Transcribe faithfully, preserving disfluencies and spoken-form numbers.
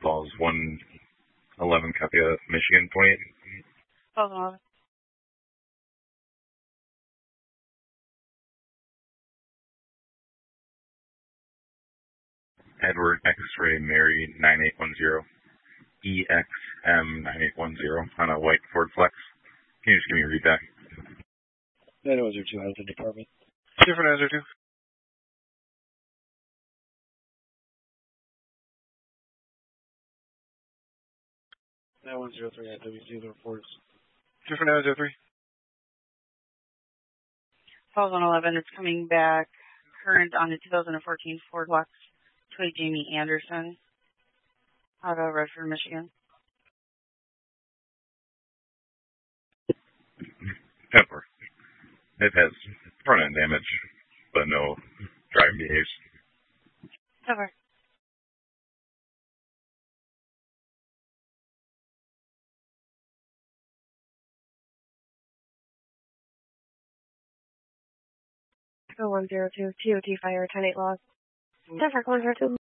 Falls one eleven, copy of Michigan twenty-eight. Falls one eleven. Edward X-ray Mary nine eight one zero. E X M nine eight one zero on a white Ford Flex. Can you just give me a read back? nine one zero two out of the department. Different nine zero two. nine one zero three at W C, the reports. Different nine zero three. Falls one eleven, it's coming back current on the two thousand fourteen Ford Flex to a Jamie Anderson out of Redford, Michigan. Pepper. It has front end damage, but no driving behaves. Pepper. one zero two, T O T fire, ten eight log. Denver, one zero two.